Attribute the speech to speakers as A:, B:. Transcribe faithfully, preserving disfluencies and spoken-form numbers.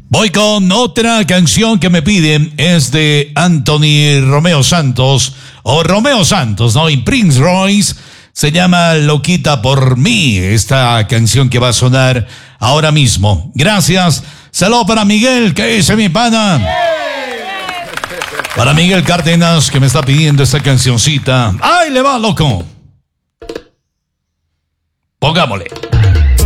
A: Voy con otra canción que me piden, es de Anthony Romeo Santos, o Romeo Santos, ¿no? Y Prince Royce, se llama Loquita por mí, esta canción que va a sonar ahora mismo. Gracias. Saludo para Miguel, que dice mi pana. Para Miguel Cárdenas, que me está pidiendo esta cancioncita. ¡Ay, le va, loco! Pongámosle.